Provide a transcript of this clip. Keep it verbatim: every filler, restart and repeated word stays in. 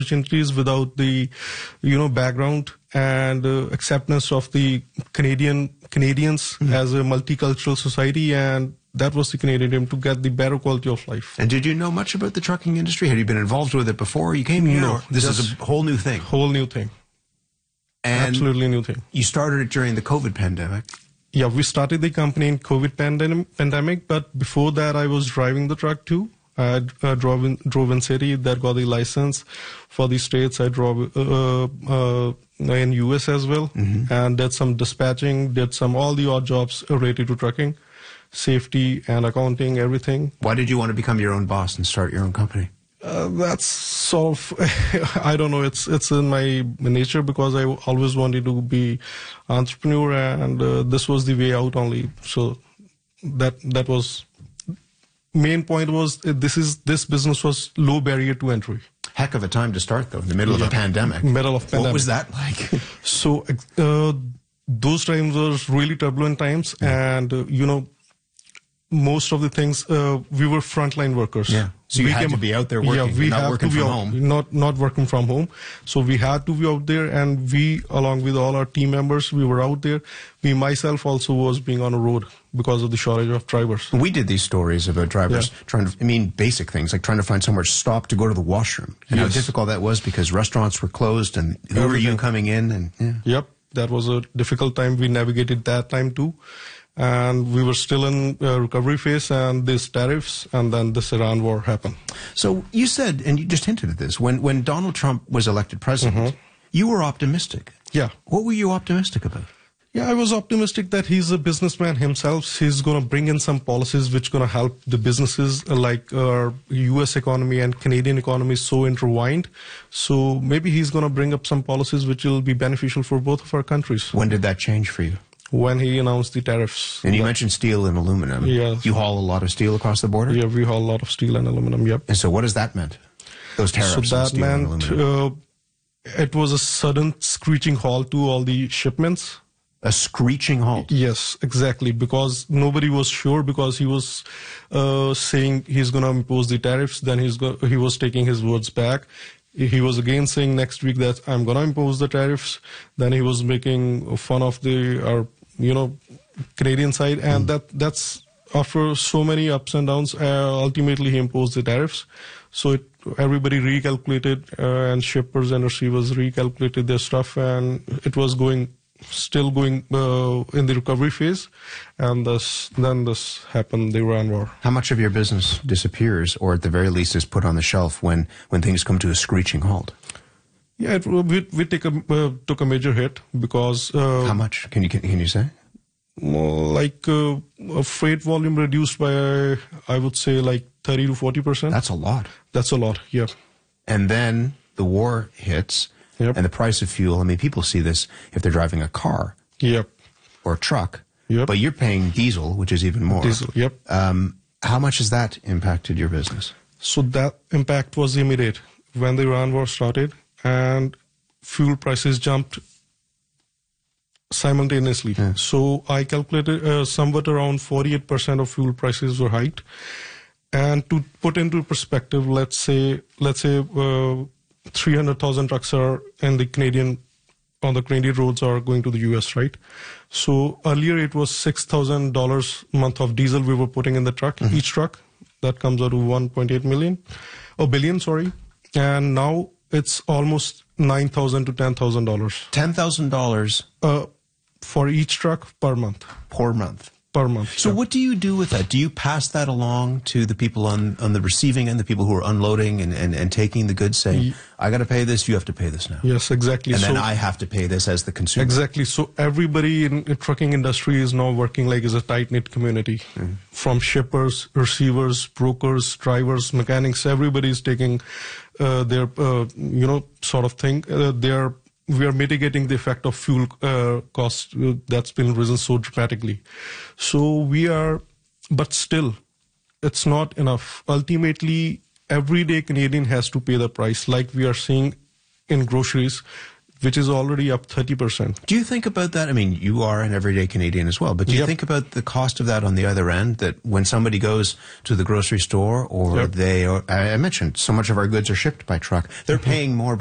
opportunities without the, you know, background and uh, acceptance of the Canadian Canadians mm-hmm. as a multicultural society, and that was the Canadian dream, to get the better quality of life. And did you know much about the trucking industry? Had you been involved with it before you came here? No. This is a whole new thing. Whole new thing. And absolutely new thing. You started it during the COVID pandemic. Yeah, we started the company in COVID pandemic, pandemic but before that I was driving the truck too. I uh, drove in, drove in city, that got the license for the states. I drove uh, uh, in U S as well, mm-hmm. and did some dispatching, did some all the odd jobs related to trucking, safety and accounting, everything. Why did you want to become your own boss and start your own company? Uh, that's sort of, I don't know, it's it's in my nature, because I always wanted to be entrepreneur, and uh, this was the way out only. So that that was, main point was uh, this is this business was low barrier to entry. Heck of a time to start, though, in the middle yeah. of a pandemic. Middle of pandemic. What was that like? So uh, those times were really turbulent times, yeah. and uh, you know, most of the things, uh, we were frontline workers. Yeah. So you we had came, to be out there working, yeah, we not have working to be from out, home. Not, not working from home. So we had to be out there, and we, along with all our team members, we were out there. Me, myself also was being on a road because of the shortage of drivers. We did these stories about drivers yeah. trying to, I mean, basic things, like trying to find somewhere to stop to go to the washroom. And yes. how difficult that was because restaurants were closed, and who Everything. were you coming in? And yeah. Yep. That was a difficult time. We navigated that time too. And we were still in uh, recovery phase, and these tariffs, and then this Iran war happened. So you said, and you just hinted at this, when, when Donald Trump was elected president, mm-hmm. you were optimistic. Yeah. What were you optimistic about? Yeah, I was optimistic that he's a businessman himself. He's going to bring in some policies which going to help the businesses, like our U S economy and Canadian economy is so intertwined. So maybe he's going to bring up some policies which will be beneficial for both of our countries. When did that change for you? When he announced the tariffs. And you mentioned steel and aluminum. Yeah. You haul a lot of steel across the border? Yeah, we haul a lot of steel and aluminum, yep. And so what does that mean? Those tariffs so on that steel meant, and aluminum? Uh, it was a sudden screeching halt to all the shipments. A screeching halt? Yes, exactly, because nobody was sure, because he was uh, saying he's going to impose the tariffs, then he's go he was taking his words back. He was again saying next week that I'm going to impose the tariffs. Then he was making fun of the, our, you know, Canadian side, and mm. that that's after so many ups and downs. Uh, ultimately, he imposed the tariffs. So it, everybody recalculated, uh, and shippers and receivers recalculated their stuff, and it was going, still going uh, in the recovery phase, and this, then this happened, the Iran war. How much of your business disappears, or at the very least is put on the shelf when when things come to a screeching halt? Yeah, it, we we take a uh, took a major hit because. Uh, How much? Can you can, can you say? Like uh, a freight volume reduced by, uh, I would say, like thirty to forty percent. That's a lot. That's a lot. Yeah. And then the war hits, yep. and the price of fuel. I mean, people see this if they're driving a car. Yep. Or a truck. Yep. But you're paying diesel, which is even more. Diesel. Yep. Um, how much has that impacted your business? So that impact was immediate when the Iran war started, and fuel prices jumped simultaneously. Yeah. So I calculated uh, somewhat around forty-eight percent of fuel prices were hiked. And to put into perspective, let's say let's say uh, three hundred thousand trucks are in the Canadian on the Canadian roads are going to the U S, right? So earlier it was six thousand dollars a month of diesel we were putting in the truck, mm-hmm. each truck. That comes out to one point eight million, or billion, sorry. And now it's almost nine thousand to ten thousand dollars. ten thousand dollars? Uh, for each truck per month. Per month? Per month. So yeah. what do you do with that? Do you pass that along to the people on, on the receiving end, the people who are unloading and, and, and taking the goods, saying, Ye I got to pay this, you have to pay this now? Yes, exactly. And so, then I have to pay this as the consumer? Exactly. So everybody in the trucking industry is now working like as a tight-knit community. Mm-hmm. From shippers, receivers, brokers, drivers, mechanics, everybody is taking uh, their, uh, you know, sort of thing. Uh, they are We are mitigating the effect of fuel uh, cost uh, that's been risen so dramatically. So we are, but still, it's not enough. Ultimately, everyday Canadian has to pay the price, like we are seeing in groceries. which is already up thirty percent. Do you think about that? I mean, you are an everyday Canadian as well, but do you Yep. think about the cost of that on the other end, that when somebody goes to the grocery store or Yep. they, are, I I mentioned so much of our goods are shipped by truck, they're paying more